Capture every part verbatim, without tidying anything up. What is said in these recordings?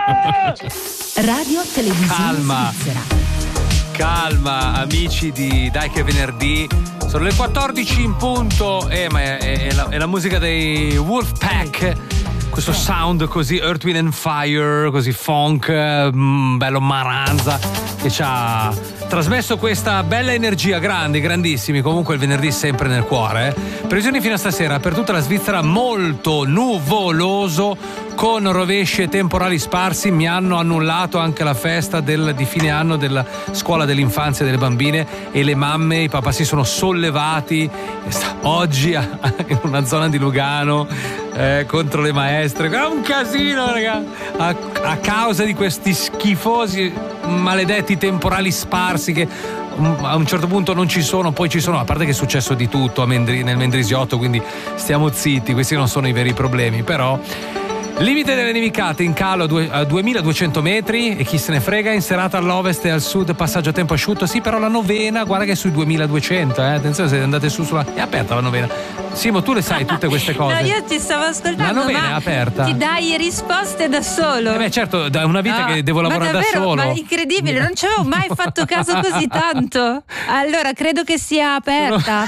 Radio Televisione Calma. Svizzera. Calma, amici di Dai che venerdì. Sono le quattordici in punto. Eh, ma è, è, è, la, è la musica dei Wolfpack. Questo sound così Earth, Wind and Fire, così funk, mh, bello maranza, che ci ha trasmesso questa bella energia, grandi, grandissimi. Comunque il venerdì sempre nel cuore. Eh. Previsioni fino a stasera per tutta la Svizzera molto nuvoloso, con rovesci e temporali sparsi. Mi hanno annullato anche la festa del, di fine anno della scuola dell'infanzia delle bambine, e le mamme e i papà si sono sollevati oggi a, in una zona di Lugano eh, contro le maestre. È un casino, raga, a, a causa di questi schifosi maledetti temporali sparsi che a un certo punto non ci sono, poi ci sono, a parte che è successo di tutto a Mendri, nel Mendrisiotto, quindi stiamo zitti, questi non sono i veri problemi. Però limite delle nevicate in calo a duemiladuecento metri, e chi se ne frega. In serata all'ovest e al sud passaggio a tempo asciutto, sì, però la novena guarda che è sui duemiladuecento, eh. Attenzione se andate su sulla... è aperta la novena. Simo, tu le sai tutte queste cose? No, io ti stavo ascoltando. La novena ma è aperta. Ti dai risposte da solo. Eh beh, certo, da una vita ah, che devo lavorare ma davvero, da solo. Ma è incredibile, non ci avevo mai fatto caso così tanto. Allora, credo che sia aperta.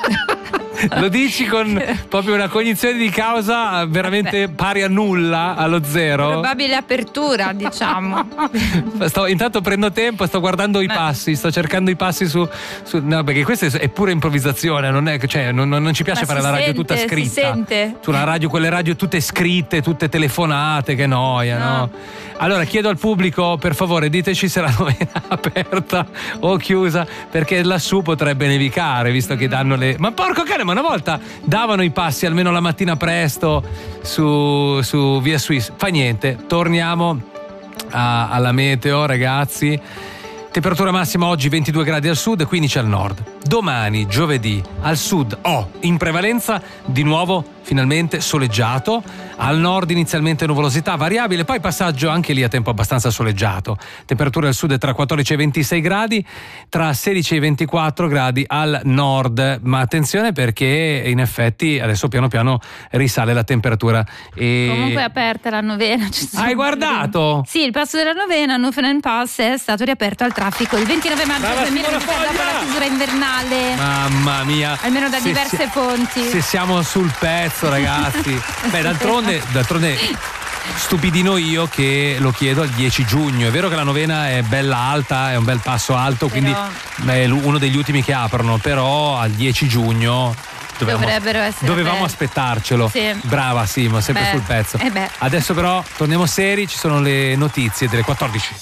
Lo dici con proprio una cognizione di causa veramente Beh. pari a nulla, allo zero. Probabile apertura, diciamo. Sto, intanto prendo tempo, sto guardando i Beh. passi, sto cercando i passi su, su no, perché questa è pure improvvisazione, non è, cioè, non, non ci piace Ma fare la radio sente, tutta scritta. Si sente. Sulla radio, quelle radio tutte scritte, tutte telefonate, che noia, no? no? Allora chiedo al pubblico, per favore, diteci se la novena è aperta o chiusa, perché lassù potrebbe nevicare, visto che danno le... Ma porco cane, ma una volta davano i passi almeno la mattina presto su, su Via Swiss. Fa niente, torniamo a, alla meteo, ragazzi. Temperatura massima oggi ventidue gradi al sud e quindici al nord. Domani, giovedì, al sud o oh, in prevalenza di nuovo finalmente soleggiato, al nord inizialmente nuvolosità variabile, poi passaggio anche lì a tempo abbastanza soleggiato. Temperatura al sud tra quattordici e ventisei gradi, tra sedici e ventiquattro gradi al nord. Ma attenzione, perché in effetti adesso piano piano risale la temperatura. E... Comunque è aperta la novena. Hai guardato? Sì, il passo della novena, Nuffen Pass, è stato riaperto al traffico il ventinove maggio duemilaventidue dopo la chiusura invernale. Mamma mia, almeno da diverse si, fonti. Se siamo sul pezzo, ragazzi. Beh, d'altronde, d'altronde stupidino io che lo chiedo al dieci giugno. È vero che la novena è bella alta, è un bel passo alto, però... quindi è uno degli ultimi che aprono, però al dieci giugno dovevamo, dovrebbero essere dovevamo belli. aspettarcelo. Sì. Brava Simo, sempre beh, sul pezzo. Eh beh. Adesso però torniamo seri, ci sono le notizie delle quattordici.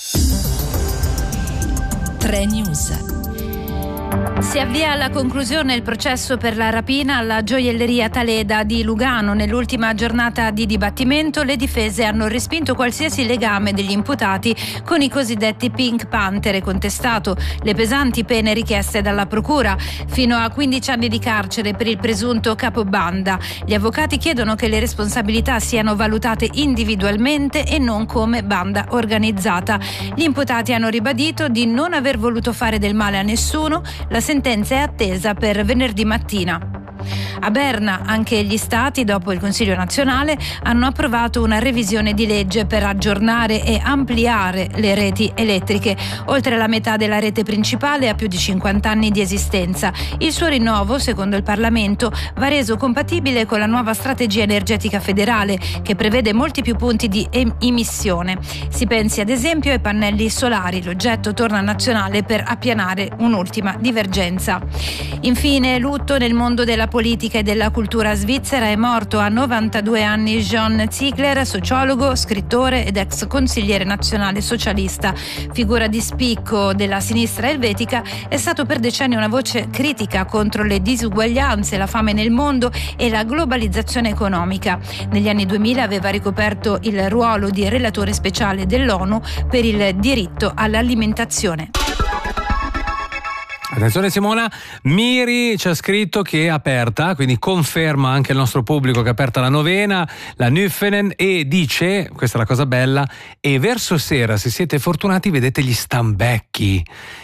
Tre News. Si avvia alla conclusione il processo per la rapina alla gioielleria Taleda di Lugano. Nell'ultima giornata di dibattimento le difese hanno respinto qualsiasi legame degli imputati con i cosiddetti Pink Panther e contestato le pesanti pene richieste dalla procura, fino a quindici anni di carcere per il presunto capobanda. Gli avvocati chiedono che le responsabilità siano valutate individualmente e non come banda organizzata. Gli imputati hanno ribadito di non aver voluto fare del male a nessuno. La sentenza è attesa per venerdì mattina. A Berna anche gli stati, dopo il Consiglio nazionale, hanno approvato una revisione di legge per aggiornare e ampliare le reti elettriche. Oltre la metà della rete principale ha più di cinquanta anni di esistenza. Il suo rinnovo, secondo il Parlamento, va reso compatibile con la nuova strategia energetica federale, che prevede molti più punti di emissione. Si pensi ad esempio ai pannelli solari. L'oggetto torna nazionale per appianare un'ultima divergenza. Infine, lutto nel mondo della politica e della cultura svizzera. È morto a novantadue anni John Ziegler, sociologo, scrittore ed ex consigliere nazionale socialista. Figura di spicco della sinistra elvetica, è stato per decenni una voce critica contro le disuguaglianze, la fame nel mondo e la globalizzazione economica. Negli anni duemila aveva ricoperto il ruolo di relatore speciale dell'ONU per il diritto all'alimentazione. Attenzione Simona, Miri ci ha scritto che è aperta, quindi conferma anche il nostro pubblico che è aperta la novena, la Nuffenen, e dice, questa è la cosa bella, e verso sera, se siete fortunati, vedete gli stambecchi.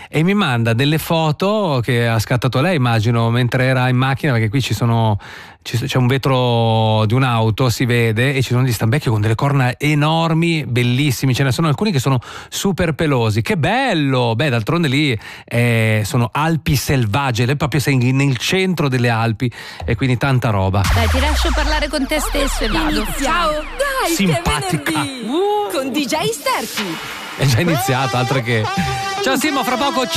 e mi manda delle foto che ha scattato lei, immagino, mentre era in macchina, perché qui ci sono c'è un vetro di un'auto, si vede, e ci sono degli stambecchi con delle corna enormi, bellissimi, ce ne sono alcuni che sono super pelosi. Che bello! Beh, d'altronde lì eh, sono Alpi selvagge, lei proprio sei nel centro delle Alpi, e quindi tanta roba. Dai, ti lascio parlare con te stesso e vado. Ciao! Dai, simpatica, che è venerdì! uh. Con D J Sterchi. È già iniziato, altro che. Ciao Simo, fra poco